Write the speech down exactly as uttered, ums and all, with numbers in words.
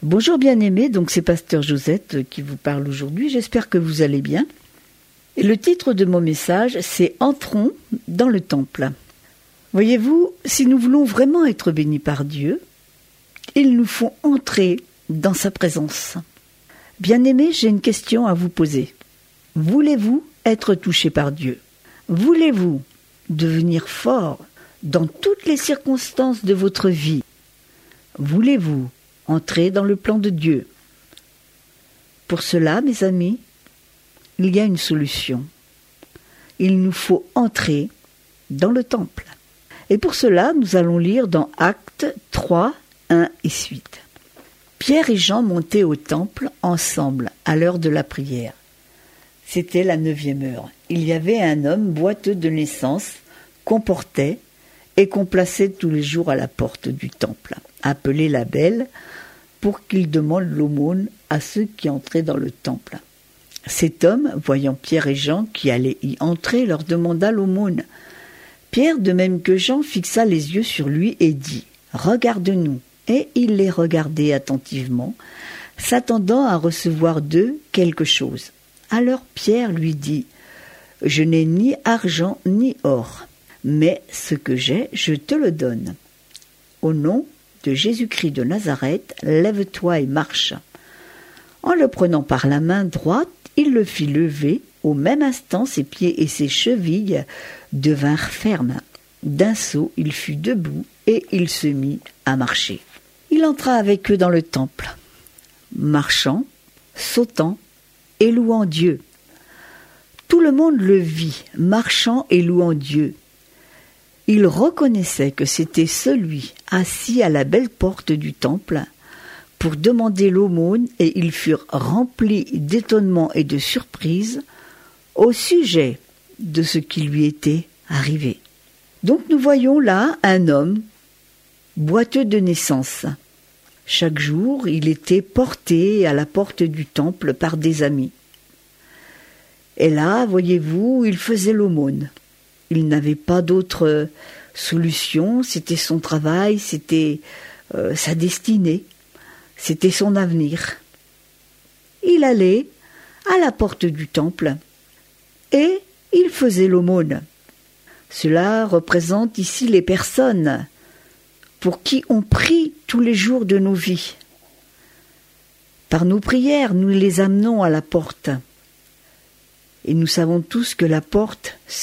Bonjour bien-aimés, donc c'est Pasteur Josette qui vous parle aujourd'hui, j'espère que vous allez bien. Et le titre de mon message, c'est « Entrons dans le temple ». Voyez-vous, si nous voulons vraiment être bénis par Dieu, il nous faut entrer dans sa présence. Bien-aimés, j'ai une question à vous poser. Voulez-vous être touché par Dieu? Voulez-vous devenir fort dans toutes les circonstances de votre vie? Voulez-vous entrer dans le plan de Dieu? Pour cela, mes amis, il y a une solution. Il nous faut entrer dans le temple. Et pour cela, nous allons lire dans Actes trois, un et suite. Pierre et Jean montaient au temple ensemble à l'heure de la prière. C'était la neuvième heure. Il y avait un homme boiteux de naissance qu'on portait et qu'on plaçait tous les jours à la porte du temple, appelé la Belle, pour qu'il demande l'aumône à ceux qui entraient dans le temple. Cet homme, voyant Pierre et Jean qui allaient y entrer, leur demanda l'aumône. Pierre, de même que Jean, fixa les yeux sur lui et dit « Regarde-nous ». Et il les regardait attentivement, s'attendant à recevoir d'eux quelque chose. Alors Pierre lui dit « Je n'ai ni argent ni or, mais ce que j'ai, je te le donne. Au nom de Jésus-Christ de Nazareth, lève-toi et marche. » En le prenant par la main droite, il le fit lever. Au même instant, ses pieds et ses chevilles devinrent fermes. D'un saut, il fut debout et il se mit à marcher. Il entra avec eux dans le temple, marchant, sautant et louant Dieu. Tout le monde le vit, marchant et louant Dieu. Il reconnaissait que c'était celui assis à la belle porte du temple pour demander l'aumône, et ils furent remplis d'étonnement et de surprise au sujet de ce qui lui était arrivé. Donc nous voyons là un homme boiteux de naissance. Chaque jour, il était porté à la porte du temple par des amis. Et là, voyez-vous, il faisait l'aumône. Il n'avait pas d'autre solution, c'était son travail, c'était euh, sa destinée, c'était son avenir. Il allait à la porte du temple et il faisait l'aumône. Cela représente ici les personnes pour qui on prie tous les jours de nos vies. Par nos prières, nous les amenons à la porte. Et nous savons tous que la porte,